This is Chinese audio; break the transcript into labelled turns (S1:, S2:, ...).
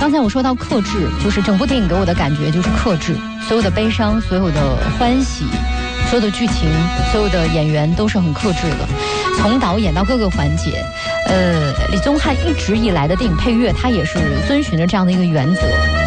S1: 刚才我说到克制，就是整部电影给我的感觉就是克制，所有的悲伤，所有的欢喜，所有的剧情，所有的演员都是很克制的，从导演到各个环节。李宗翰一直以来的电影配乐，他也是遵循着这样的一个原则。